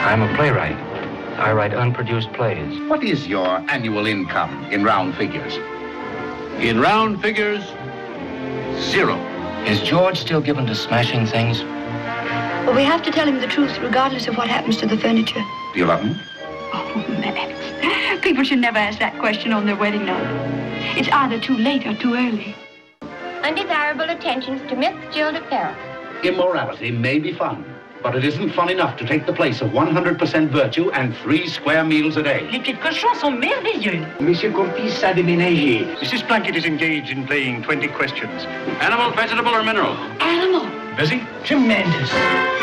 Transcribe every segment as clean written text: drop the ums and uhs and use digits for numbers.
I'm a playwright. I write unproduced plays. What is your annual income in round figures? In round figures, 0. Is George still given to smashing things? Well, we have to tell him the truth, regardless of what happens to the furniture. Do you love him? Oh, Max. People should never ask that question on their wedding night. It's either too late or too early. Undesirable attentions to Miss Gilda Farrell. Immorality may be fun, but it isn't fun enough to take the place of 100% virtue and 3 square meals a day. Les pieds de cochon sont merveilleux. Monsieur Compice a déménagé. Mrs. Plunkett is engaged in playing 20 questions. Animal, vegetable, or mineral? Animal. Busy? Tremendous.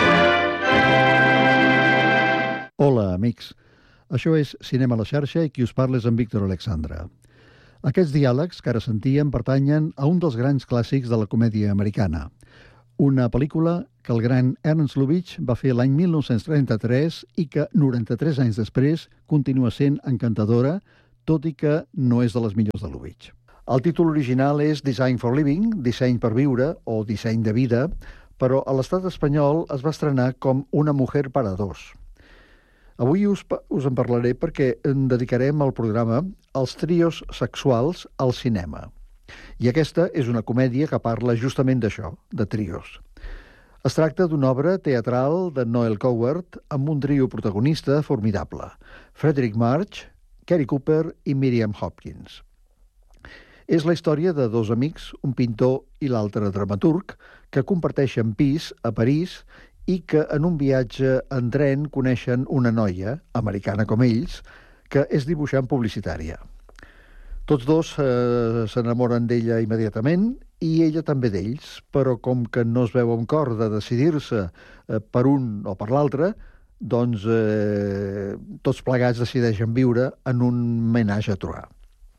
Hola, amics. Això és Cinema a la xarxa i qui us parla és en Víctor Alexandra. Aquests diàlegs que ara sentíem pertanyen a un dels grans clàssics de la comèdia americana, una pel·lícula que el gran Ernst Lubitsch va fer l'any 1933 i que 93 anys després continua sent encantadora, tot i que no és de les millors de Lubitsch. El títol original és Design for Living, disseny per viure o disseny de vida, però a l'estat espanyol es va estrenar com Una mujer para dos. Avui us en parlaré perquè en dedicarem el programa als trios sexuals al cinema. I aquesta és una comèdia que parla justament d'això, de trios. Es tracta d'una obra teatral de Noel Coward amb un trio protagonista formidable, Frederick March, Cary Cooper i Miriam Hopkins. És la història de 2 amics, un pintor i l'altre dramaturg, que comparteixen pis a París i que en un viatge en tren coneixen una noia, americana com ells, que és dibuixant publicitària. Tots dos s'enamoren d'ella immediatament i ella també d'ells, però com que no es veu amb cor de decidir-se per un o per l'altre, doncs tots plegats decideixen viure en un menage à trois.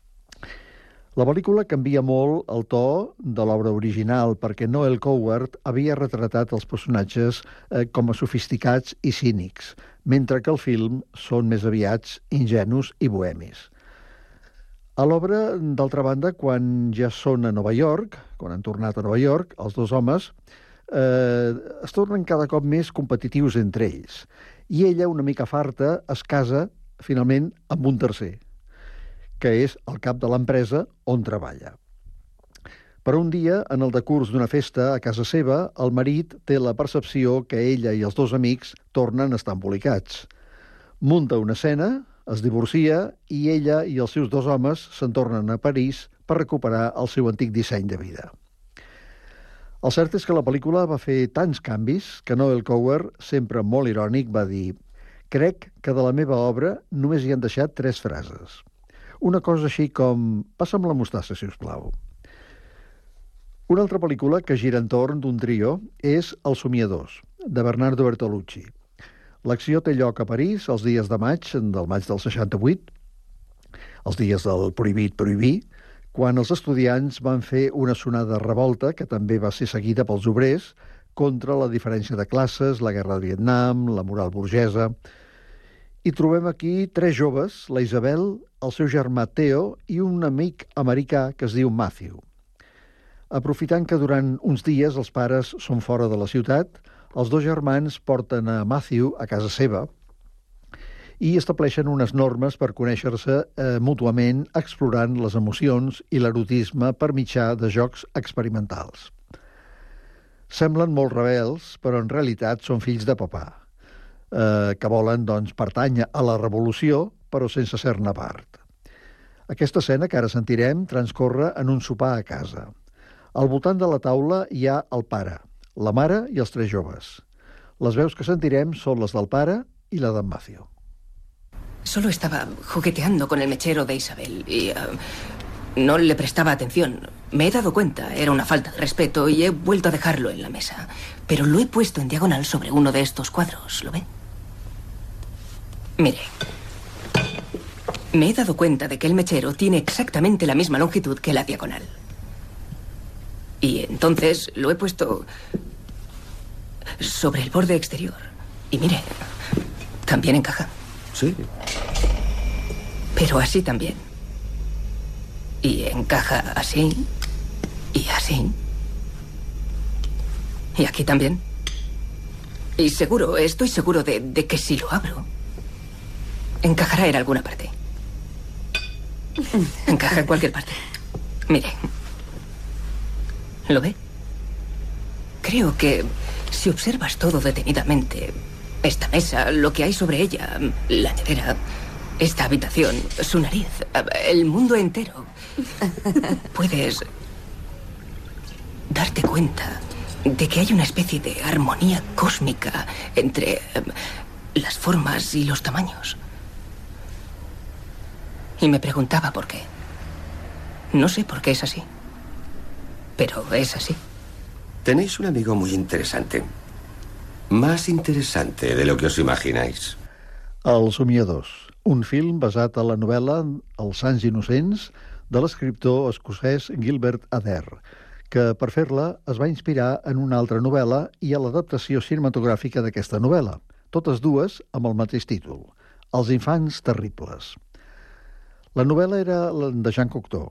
La pel·lícula canvia molt el to de l'obra original perquè Noel Coward havia retratat els personatges com a sofisticats i cínics, mentre que el film són més aviats ingenus i bohemis. A l'obra, d'altra banda, quan ja són a Nova York, quan han tornat a Nova York, els 2 homes es tornen cada cop més competitius entre ells. I ella, una mica farta, es casa finalment amb un tercer, que és el cap de l'empresa on treballa. Però un dia, en el decurs d'una festa a casa seva, el marit té la percepció que ella i els 2 amics tornen a estar embolicats. Munta una escena, es divorcia i ella i els seus 2 homes se'n tornen a París per recuperar el seu antic disseny de vida. El cert és que la pel·lícula va fer tants canvis que Noel Coward, sempre molt irònic, va dir: «Crec que de la meva obra només hi han deixat 3 frases. Una cosa així com: passa'm la mostassa, si us plau». Una altra pel·lícula que gira entorn d'un trio és Els somiadors, de Bernardo Bertolucci. L'acció té lloc a París els dies de maig, del maig del 68, els dies del prohibit prohibir, quan els estudiants van fer una sonada revolta, que també va ser seguida pels obrers, contra la diferència de classes, la guerra de Vietnam, la moral burgesa. I trobem aquí 3 joves, la Isabel, el seu germà Theo i un amic americà que es diu Matthew. Aprofitant que durant uns dies els pares són fora de la ciutat, els 2 germans porten a Matthew a casa seva i estableixen unes normes per conèixer-se mútuament explorant les emocions i l'erotisme per mitjà de jocs experimentals. Semblen molt rebels, però en realitat són fills de papà, que volen, doncs, pertànyer a la revolució, però sense ser-ne part. Aquesta escena, que ara sentirem, transcorre en un sopar a casa. Al voltant de la taula hi ha el pare, la mare i els 3 joves. Les veus que sentirem són les del pare i la d'en Matthew. Solo estaba jugueteando con el mechero de Isabel y no le prestaba atención. Me he dado cuenta, era una falta de respeto y he vuelto a dejarlo en la mesa. Pero lo he puesto en diagonal sobre uno de estos cuadros, ¿lo ve? Mire, me he dado cuenta de que el mechero tiene exactamente la misma longitud que la diagonal. Y entonces lo he puesto sobre el borde exterior. Y mire, también encaja. Sí. Pero así también. Y encaja así. Y así. Y aquí también. Y estoy seguro de que si lo abro, encajará en alguna parte. Encaja en cualquier parte. Mire. ¿Lo ve? Creo que si observas todo detenidamente, esta mesa, lo que hay sobre ella, la nevera, esta habitación, su nariz, el mundo entero, puedes darte cuenta de que hay una especie de armonía cósmica entre las formas y los tamaños. Y me preguntaba por qué. No sé por qué es así, pero es así. Tenéis un amigo muy interesante. Más interesante de lo que os imagináis. Els somiadors, un film basat en la novel·la Els Sants Innocents de l'escriptor escocès Gilbert Adair, que per fer-la es va inspirar en una altra novel·la i a l'adaptació cinematogràfica d'aquesta novel·la, totes dues amb el mateix títol, Els infants terribles. La novel·la era de Jean Cocteau,